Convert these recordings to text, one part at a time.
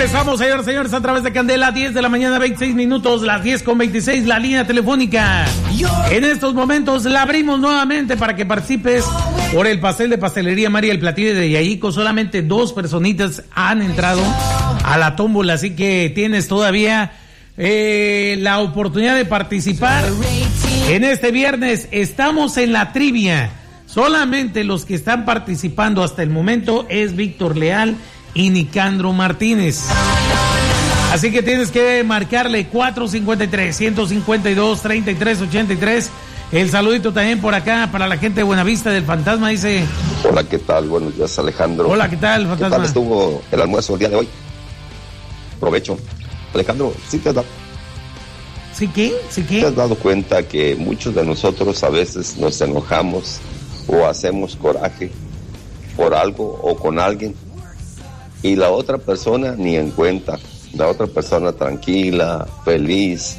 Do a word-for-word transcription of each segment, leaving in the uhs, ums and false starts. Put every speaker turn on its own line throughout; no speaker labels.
Regresamos, señores, señores, a través de Candela, diez de la mañana, veintiséis minutos, las diez con veintiséis, la línea telefónica. En estos momentos la abrimos nuevamente para que participes por el pastel de pastelería María, el platillo de Yayico. Solamente dos personitas han entrado a la tómbola, así que tienes todavía eh, la oportunidad de participar. En este viernes estamos en la trivia. Solamente los que están participando hasta el momento es Víctor Leal y Nicandro Martínez. Así que tienes que marcarle cuatro cincuenta y tres, ciento cincuenta y dos, treinta y tres ochenta y tres. El saludito también por acá para la gente de Buenavista del Fantasma, dice.
Hola, ¿qué tal? Buenos días, Alejandro.
Hola, ¿qué tal, Fantasma?
¿Qué tal estuvo el almuerzo el día de hoy? Provecho. Alejandro, ¿sí te has dado,
¿Sí qué? ¿Sí qué?
¿te has dado cuenta que muchos de nosotros a veces nos enojamos o hacemos coraje por algo o con alguien y la otra persona ni en cuenta? La otra persona tranquila, feliz.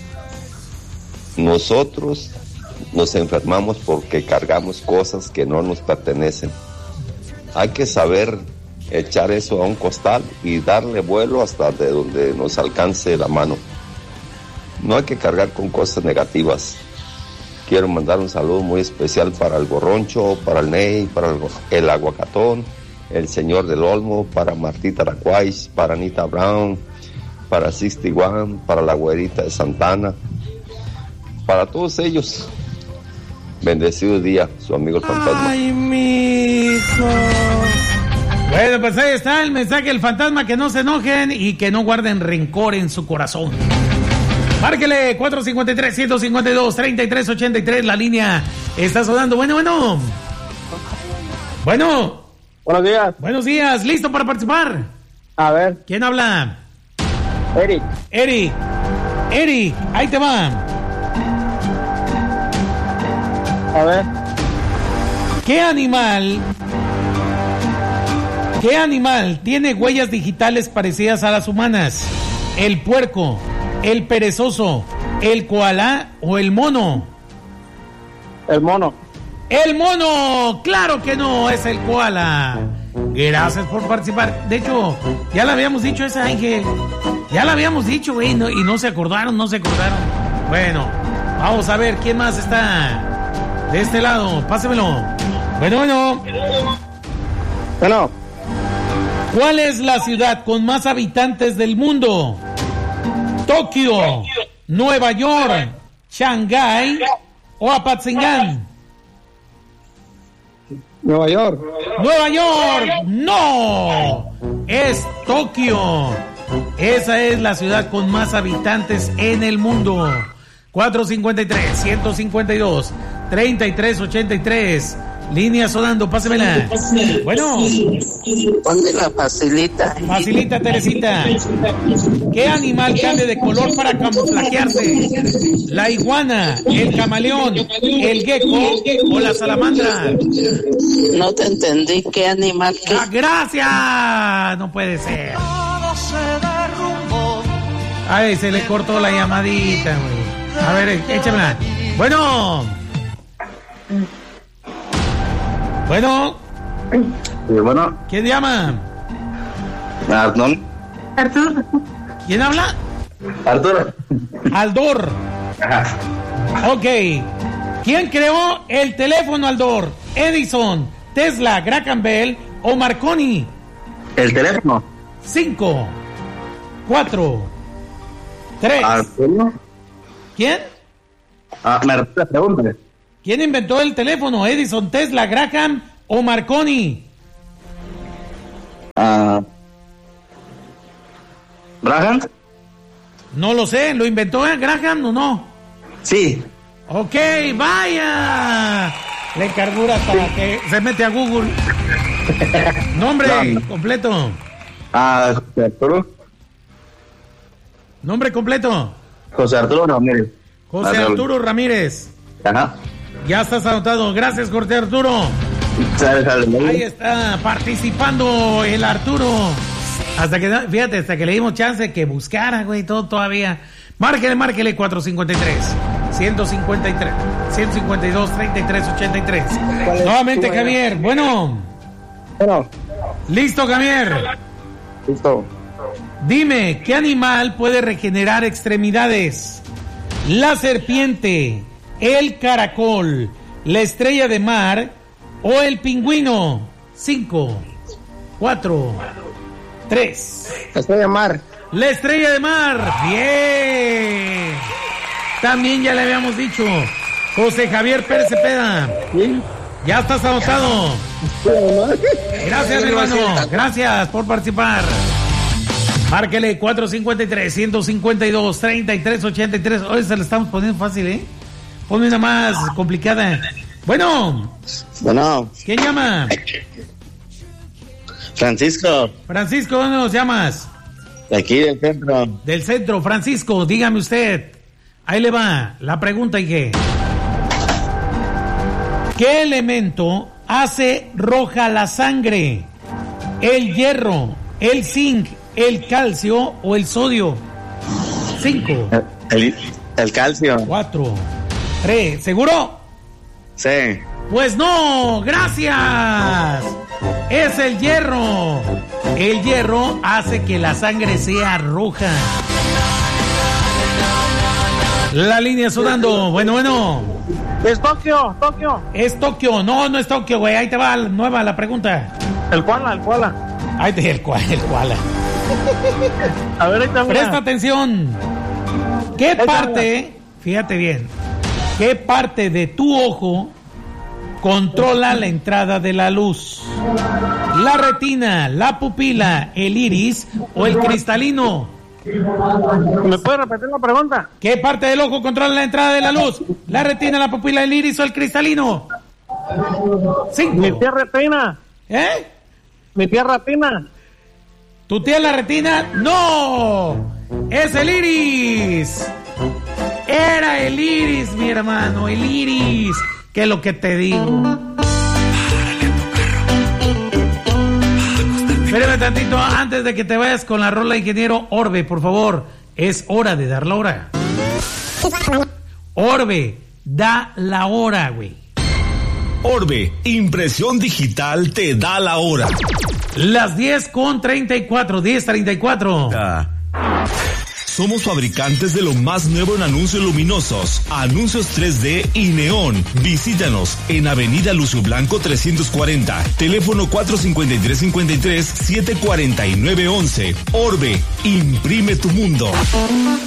Nosotros nos enfermamos porque cargamos cosas que no nos pertenecen. Hay que saber echar eso a un costal y darle vuelo hasta de donde nos alcance la mano. No hay que cargar con cosas negativas. Quiero mandar un saludo muy especial para el Borroncho, para el Ney, para el, el Aguacatón, el Señor del Olmo, para Martita Raquais, para Anita Brown, para sesenta y uno, para la güerita de Santana, para todos ellos. Bendecido día, su amigo el Fantasma.
Ay, mijo. Bueno, pues ahí está el mensaje del Fantasma, que no se enojen y que no guarden rencor en su corazón. Márquele cuatro cincuenta y tres, ciento cincuenta y dos, treinta y tres ochenta y tres, la línea está sonando. Bueno, bueno. Bueno.
Buenos días.
Buenos días, ¿listo para participar?
A ver.
¿Quién habla?
Eric.
Eric. Eric, ahí te va.
A ver.
¿Qué animal, qué animal tiene huellas digitales parecidas a las humanas? ¿El puerco, el perezoso, el koala o el mono?
El mono.
¡El mono! ¡Claro que no! Es el koala. Gracias por participar. De hecho, ya le habíamos dicho ese Ángel. Ya le habíamos dicho, güey, no, y no se acordaron, no se acordaron. Bueno, vamos a ver quién más está de este lado. Pásemelo. Bueno, bueno.
Bueno.
¿Cuál es la ciudad con más habitantes del mundo? Tokio, Nueva York, Shanghái o Apatzingán.
Nueva York.
Nueva York, no, es Tokio. Esa es la ciudad con más habitantes en el mundo. cuatro cincuenta y tres, ciento cincuenta y dos, treinta y tres ochenta y tres. Línea sonando, pásemela. Bueno.
Ponme la facilita.
Facilita, Teresita. ¿Qué animal cambia de color para camuflajearse? ¿La iguana, el camaleón, el gecko o la salamandra?
No te entendí. ¿Qué animal? ¿Qué?
¡Ah, gracias! No puede ser. Ay, se le cortó la llamadita, güey. A ver, échamela. Bueno. Bueno.
Sí, bueno.
¿Quién llama?
Arnold.
Arturo.
¿Quién habla?
Arturo.
Aldor.
Ajá.
Ok. ¿Quién creó el teléfono, Aldor? ¿Edison, Tesla, Graham Bell o Marconi?
El teléfono.
Cinco, cuatro, tres.
Arturo.
¿Quién?
Ah, me repite la pregunta.
¿Quién inventó el teléfono? ¿Edison, Tesla, Graham o Marconi?
Ah. ¿Graham?
No lo sé. ¿Lo inventó eh, Graham o no?
Sí.
Ok, vaya. Le cargura para que se mete a Google. Nombre
No, no.
completo.
Ah, José Arturo.
Nombre completo.
José Arturo Ramírez.
José Arturo Ramírez.
Ajá.
Ya estás anotado. Gracias, José Arturo.
Sale, sale.
Ahí está participando el Arturo. Hasta que, fíjate, hasta que le dimos chance que buscara, güey, todo todavía. Márquele, márquele cuatro cincuenta y tres, ciento cincuenta y tres, ciento cincuenta y dos, treinta y tres ochenta y tres. Nuevamente, Javier. Bueno.
Bueno.
Listo, Javier.
Listo.
Dime, ¿qué animal puede regenerar extremidades? ¿La serpiente, el caracol, la estrella de mar o el pingüino? Cinco, cuatro, tres.
La estrella de mar.
La estrella de mar. Bien. También ya le habíamos dicho. José Javier Pérez Cepeda.
¿Sí?
Ya estás anotado. Gracias, mi hermano. Gracias por participar. Márquele cuatro cinco tres, uno cinco dos, tres tres ocho tres. Hoy se le estamos poniendo fácil, ¿eh? Ponme una más complicada. Bueno.
Bueno.
¿Quién llama?
Francisco.
Francisco, ¿dónde nos llamas?
De aquí del centro.
Del centro. Francisco, dígame usted. Ahí le va la pregunta y qué. ¿Qué elemento hace roja la sangre? ¿El hierro, el zinc, el calcio o el sodio? Cinco.
El, el calcio.
Cuatro. Tres. ¿Seguro?
Sí.
Pues no, gracias. Es el hierro. El hierro hace que la sangre sea roja. La línea sonando. Bueno, bueno.
Es Tokio, Tokio.
Es Tokio. No, no es Tokio, güey. Ahí te va nueva la pregunta.
El koala, el koala.
Ahí te el koala, el koala.
A ver, ahí está.
Presta atención. ¿Qué parte, fíjate bien, qué parte de tu ojo controla la entrada de la luz? ¿La retina, la pupila, el iris o el cristalino?
¿Me puede repetir la pregunta?
¿Qué parte del ojo controla la entrada de la luz? ¿La retina, la pupila, el iris o el cristalino? Cinco.
Mi tía retina.
¿Eh?
Mi tía retina.
¿Tu tía la retina? ¡No! ¡Es el iris! Era el iris, mi hermano, el iris. ¿Qué es lo que te digo? Espérame tantito antes de que te vayas con la rola, ingeniero Orbe, por favor. Es hora de dar la hora. Orbe, da la hora, güey.
Orbe, impresión digital te da la hora.
Las diez con treinta y cuatro, diez treinta y cuatro.
Ah. Somos fabricantes de lo más nuevo en anuncios luminosos, anuncios tres D y neón. Visítanos en Avenida Lucio Blanco trescientos cuarenta, teléfono cuatro cinco tres cinco tres, siete cuatro nueve once. Orbe, imprime tu mundo.